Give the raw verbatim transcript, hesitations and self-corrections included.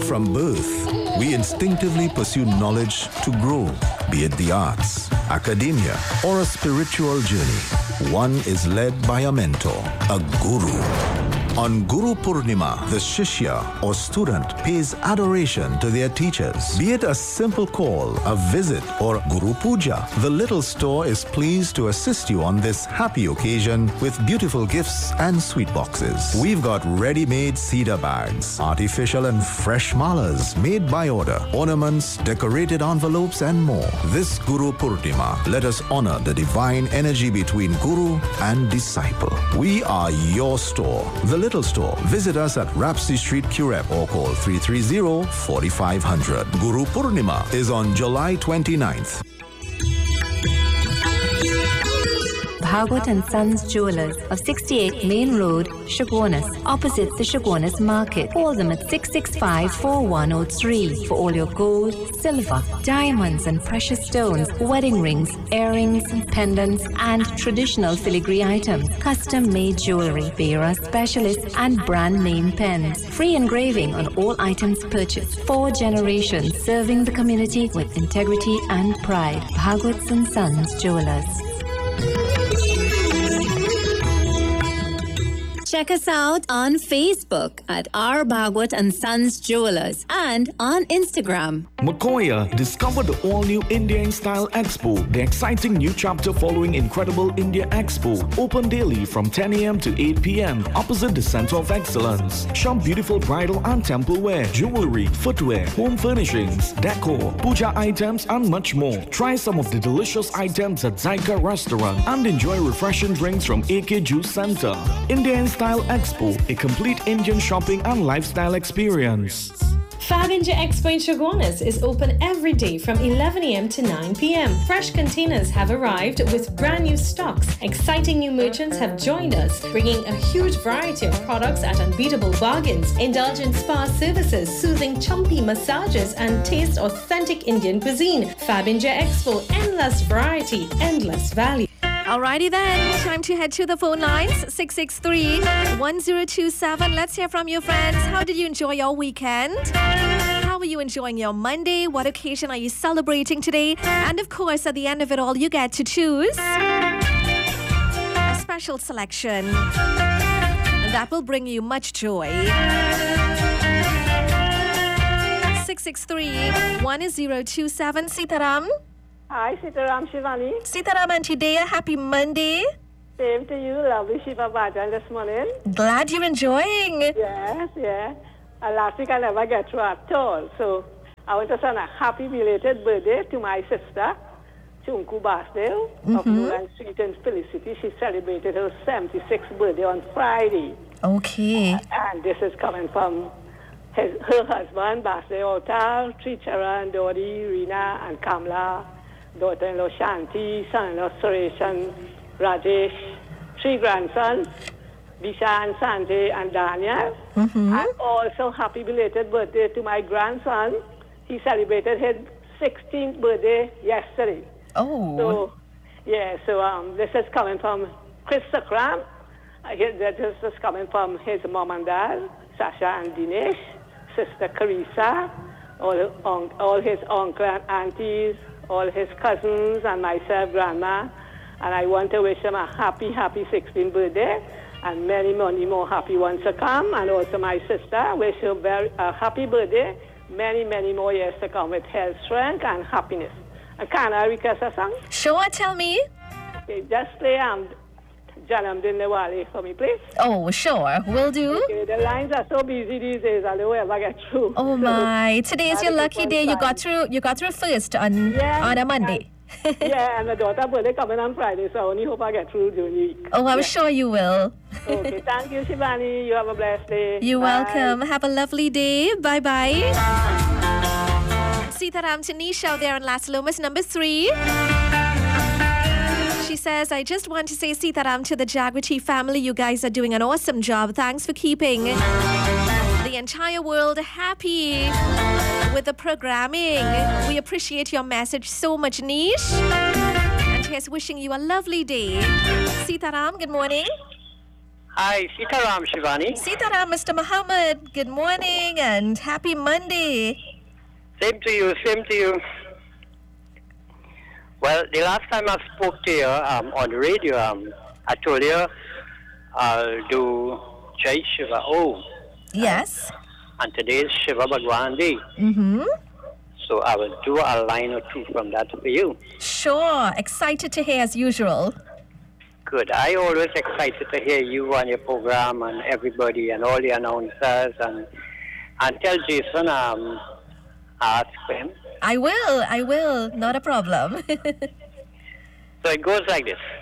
From birth, we instinctively pursue knowledge to grow, be it the arts, academia, or a spiritual journey. One is led by a mentor, a guru. On Guru Purnima, the Shishya or student pays adoration to their teachers. Be it a simple call, a visit, or Guru Puja, the little store is pleased to assist you on this happy occasion with beautiful gifts and sweet boxes. We've got ready-made cedar bags, artificial and fresh malas made by order, ornaments, decorated envelopes, and more. This Guru Purnima, let us honor the divine energy between Guru and disciple. We are your store, the Little Store. Visit us at Rapsy Street, Curep, or call three three zero, four five zero zero. Guru Purnima is on July twenty-ninth. Bhagwat and Sons Jewelers of sixty-eight Main Road, Chaguanas, opposite the Chaguanas Market. Call them at six six five, four one zero three for all your gold, silver, diamonds and precious stones, wedding rings, earrings, pendants and traditional filigree items, custom-made jewelry, Bearer specialists and brand name pens. Free engraving on all items purchased. Four generations serving the community with integrity and pride. Bhagwat and Sons Jewelers. Check us out on Facebook at R. Bhagwat and Sons Jewelers and on Instagram. Makoya, discover the all-new India in Style Expo, the exciting new chapter following Incredible India Expo. Open daily from ten a.m. to eight p.m. opposite the Center of Excellence. Shop beautiful bridal and temple wear, jewelry, footwear, home furnishings, decor, puja items, and much more. Try some of the delicious items at Zyka Restaurant and enjoy refreshing drinks from A K Juice Center. India in Style Expo, a complete Indian shopping and lifestyle experience. Fab India Expo in Chaguanas is open every day from eleven a.m. to nine p.m. Fresh containers have arrived with brand new stocks. Exciting new merchants have joined us, bringing a huge variety of products at unbeatable bargains. Indulge in spa services, soothing chumpy massages, and taste authentic Indian cuisine. Fab India Expo, endless variety, endless value. Alrighty then, time to head to the phone lines. six six three, one zero two seven. Let's hear from your friends. How did you enjoy your weekend? How are you enjoying your Monday? What occasion are you celebrating today? And of course, at the end of it all, you get to choose a special selection that will bring you much joy. six six three, one zero two seven. Sitaram. Hi, Sitaram Shivani. Sitaram and today, a happy Monday. Same to you, lovely Shiva Bhajan this morning. Glad you're enjoying. Yes, yeah. Uh, last week I never get through at all. So I want to send a happy belated birthday to my sister, Chunku Basdale, mm-hmm. of Nolan Street in Felicity. She celebrated her seventy-sixth birthday on Friday. Okay. Uh, and this is coming from his, her husband, Basdale Otal, Tricharan, Dodi, Rina, and Kamla. Daughter-in-law Shanti, son-in-law Suresh and Rajesh, three grandsons, Bishan, Sanjay and Daniel. Mm-hmm. And also happy belated birthday to my grandson. He celebrated his sixteenth birthday yesterday. Oh. So, yeah, so um, this is coming from Chris Sakram. Uh, this is coming from his mom and dad, Sasha and Dinesh, sister Carissa, all, um, all his uncle and aunties, all his cousins and myself, grandma, and I want to wish him a happy, happy sixteenth birthday, and many, many more happy ones to come, and also my sister, wish her very a happy birthday, many, many more years to come with health, strength, and happiness. And can I request a song? Sure, tell me. Okay, just play um, Janam Din Diwali for me, please. Oh, sure, will do. Okay, the lines are so busy these days, I don't ever get through. Oh my, today is your lucky day. You got through. You got through first on yeah, on a Monday. And, yeah, and the daughter birthday coming on Friday, so I only hope I get through during the week. Oh, I'm yeah. sure you will. Okay, thank you, Shivani. You have a blessed day. You're Bye. welcome. Have a lovely day. Bye bye. Sitaram Tanisha out there on Las Lomas number three. She says, I just want to say Sitaram to the Jagrati family. You guys are doing an awesome job. Thanks for keeping the entire world happy with the programming. We appreciate your message so much, Nish. And here's wishing you a lovely day. Sitaram, good morning. Hi, Sitaram Shivani. Sitaram, Mister Muhammad, good morning and happy Monday. Same to you, same to you. Well, the last time I spoke to you um, on the radio, um, I told you I'll do Jai Shiva Oh. Yes. And today is Shiva Bhagwan Day. Mm-hmm. So I will do a line or two from that for you. Sure. Excited to hear as usual. Good. I always excited to hear you on your program and everybody and all the announcers. And, and tell Jason, um, ask him. I will. I will. Not a problem. So it goes like this.